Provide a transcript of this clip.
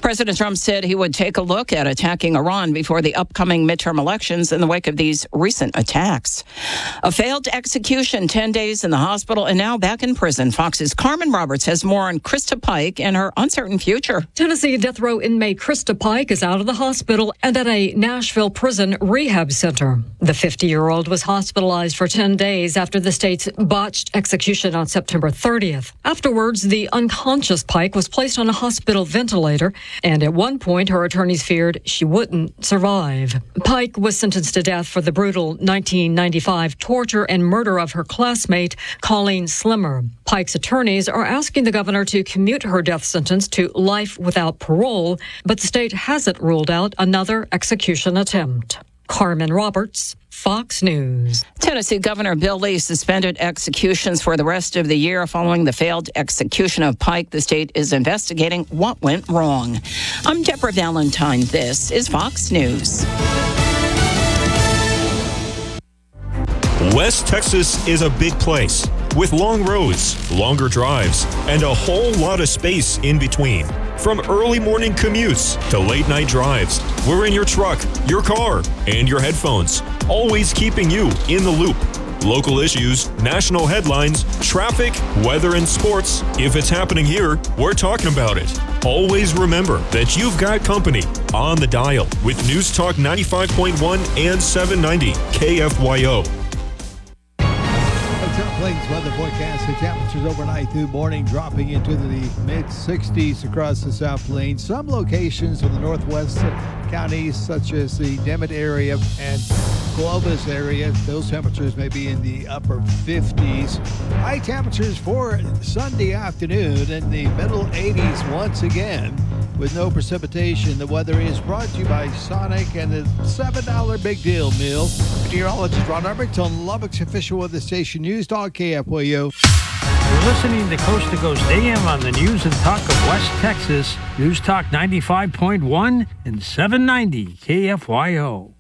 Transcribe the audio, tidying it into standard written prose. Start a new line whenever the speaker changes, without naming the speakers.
President Trump said he would take a look at attacking Iran before the upcoming midterm elections in the wake of these recent attacks. A failed execution, 10 days in the hospital, and now back in prison. Fox's Carmen Roberts has more on Krista Pike and her uncertain future.
Tennessee death row inmate Krista Pike is out of the hospital and at a Nashville prison rehab center. The 50-year-old was hospitalized for 10 days after the state's botched execution on September 30th. Afterwards, the unconscious Pike was placed on a hospital ventilator, and at one point, her attorneys feared she wouldn't survive. Pike was sentenced to death for the brutal 1995 torture and murder of her classmate, Colleen Slimmer. Pike's attorneys are asking the governor to commute her death sentence to life without parole, but the state hasn't ruled out another execution attempt. Carmen Roberts, Fox News.
Tennessee Governor Bill Lee suspended executions for the rest of the year following the failed execution of Pike. The state is investigating what went wrong. I'm Deborah Valentine. This is Fox News.
West Texas is a big place with long roads, longer drives, and a whole lot of space in between. From early morning commutes to late night drives, we're in your truck, your car, and your headphones, always keeping you in the loop. Local issues, national headlines, traffic, weather, and sports. If it's happening here, we're talking about it. Always remember that you've got company on the dial with News Talk 95.1 and 790 KFYO.
South Plains weather forecast. The temperatures overnight through morning dropping into the mid-60s across the South Plains. Some locations in the northwest counties, such as the Demet area and Clovis area, those temperatures may be in the upper 50s. High temperatures for Sunday afternoon in the middle 80s once again, with no precipitation. The weather is brought to you by Sonic and the $7 Big Deal Meal. Meteorologist Ron Arbington on Lubbock's official weather station, News Talk KFYO.
You're listening to Coast to Coast AM on the News and Talk of West Texas. News Talk 95.1 and 790 KFYO.